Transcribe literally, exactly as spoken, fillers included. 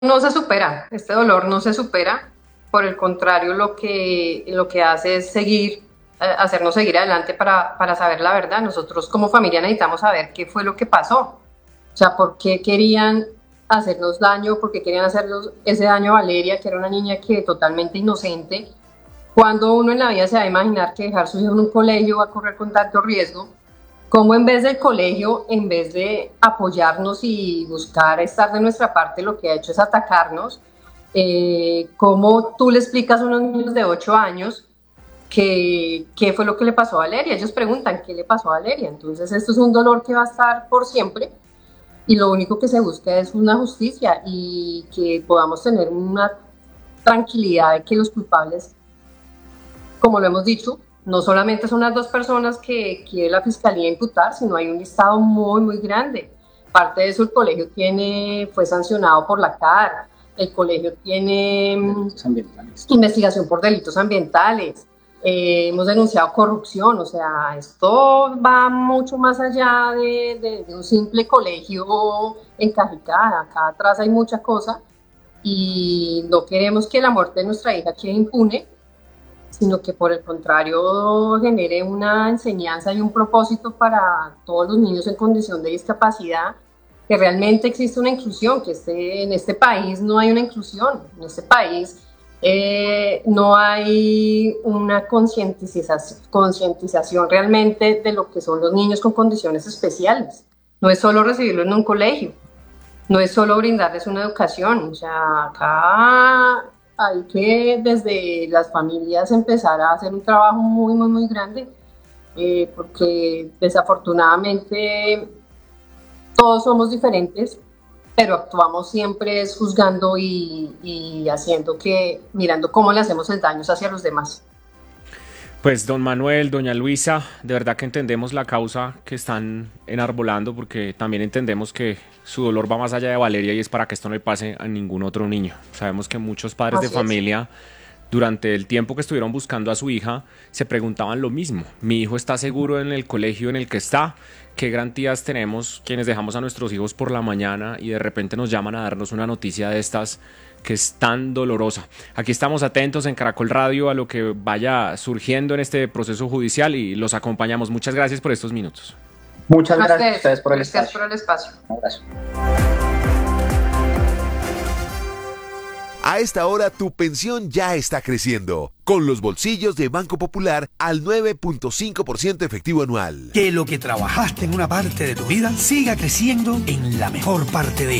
no se supera, este dolor no se supera, por el contrario, lo que, lo que hace es seguir, eh, hacernos seguir adelante para, para saber la verdad. Nosotros como familia necesitamos saber qué fue lo que pasó, o sea, por qué querían hacernos daño, por qué querían hacernos ese daño a Valeria, que era una niña que totalmente inocente. Cuando uno en la vida se va a imaginar que dejar su hijo en un colegio va a correr con tanto riesgo, como en vez del colegio, en vez de apoyarnos y buscar estar de nuestra parte, lo que ha hecho es atacarnos. Eh, ¿Cómo tú le explicas a unos niños de ocho años qué, qué fue lo que le pasó a Valeria? Ellos preguntan qué le pasó a Valeria. Entonces esto es un dolor que va a estar por siempre y lo único que se busca es una justicia y que podamos tener una tranquilidad de que los culpables, como lo hemos dicho, no solamente son las dos personas que quiere la fiscalía imputar, sino hay un listado muy, muy grande. Parte de eso el colegio tiene, fue sancionado por la C A R, el colegio tiene investigación por delitos ambientales, eh, hemos denunciado corrupción, o sea, esto va mucho más allá de, de, de un simple colegio en Cajicá. Acá atrás hay mucha cosa y no queremos que la muerte de nuestra hija quede impune, sino que por el contrario genere una enseñanza y un propósito para todos los niños en condición de discapacidad, que realmente existe una inclusión, que este, en este país no hay una inclusión, en este país eh, no hay una concientización, concientización realmente de lo que son los niños con condiciones especiales. No es solo recibirlo en un colegio, no es solo brindarles una educación, o sea, acá hay que desde las familias empezar a hacer un trabajo muy, muy, muy grande, eh, porque desafortunadamente todos somos diferentes, pero actuamos siempre es juzgando y, y haciendo que, mirando cómo le hacemos el daño hacia los demás. Pues don Manuel, doña Luisa, de verdad que entendemos la causa que están enarbolando porque también entendemos que su dolor va más allá de Valeria y es para que esto no le pase a ningún otro niño. Sabemos que muchos padres de Así es. familia durante el tiempo que estuvieron buscando a su hija se preguntaban lo mismo. ¿Mi hijo está seguro en el colegio en el que está? ¿Qué garantías tenemos quienes dejamos a nuestros hijos por la mañana y de repente nos llaman a darnos una noticia de estas que es tan dolorosa? Aquí estamos atentos en Caracol Radio a lo que vaya surgiendo en este proceso judicial y los acompañamos. Muchas gracias por estos minutos. Muchas A gracias a ustedes, ustedes por el gracias espacio. por el espacio. Un abrazo. A esta hora tu pensión ya está creciendo, con los bolsillos de Banco Popular al nueve punto cinco por ciento efectivo anual. Que lo que trabajaste en una parte de tu vida siga creciendo en la mejor parte de ella.